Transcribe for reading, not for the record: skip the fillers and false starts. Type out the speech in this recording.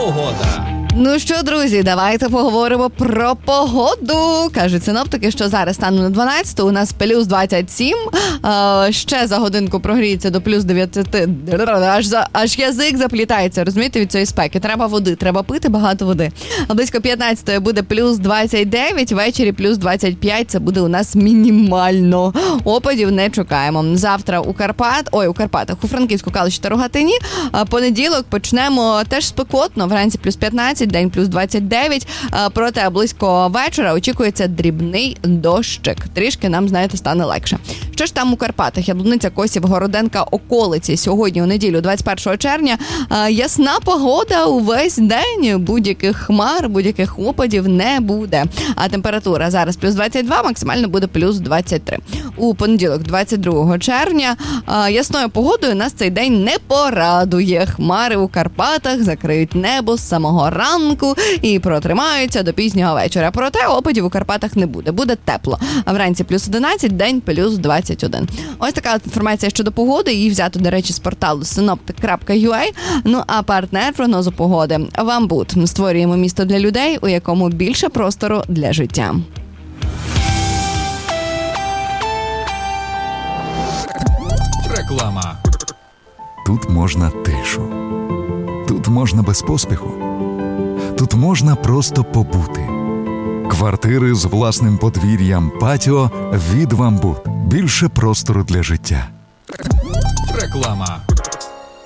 Погода. Ну що, друзі, давайте поговоримо про погоду. Кажуть синоптики, що зараз станом на 12 у нас плюс 27, ще за годинку прогріється до плюс 9, аж язик заплітається, розумієте, від цієї спеки. Треба води, треба пити багато води. А близько 15 буде плюс 29, ввечері плюс 25, це буде у нас мінімально. Опадів не чекаємо. Завтра у Карпатах, у Франківську, Калуші та Рогатині. Понеділок почнемо теж спекотно, вранці плюс 15, день плюс 29, проте близько вечора очікується дрібний дощик. Трішки нам, знаєте, стане легше. Що ж там у Карпатах? Яблуниця, Косів, Городенка, околиці. Сьогодні, у неділю, 21 червня, ясна погода увесь день. Будь-яких хмар, будь-яких опадів не буде. А температура зараз плюс 22, максимально буде плюс 23. У понеділок, 22 червня, ясною погодою нас цей день не порадує. Хмари у Карпатах закриють небо з самого ранку і протримаються до пізнього вечора. Проте опадів у Карпатах не буде. Буде тепло. А вранці плюс 11, день плюс 21. Ось така інформація щодо погоди. Її взято, до речі, з порталу synoptic.ua. Ну, а партнер прогнозу погоди – Вамбут. Створюємо місто для людей, у якому більше простору для життя. Реклама. Тут можна тишу. Тут можна без поспіху. Тут можна просто побути. Квартири з власним подвір'ям, патіо від Вамбут. Більше простору для життя. Реклама.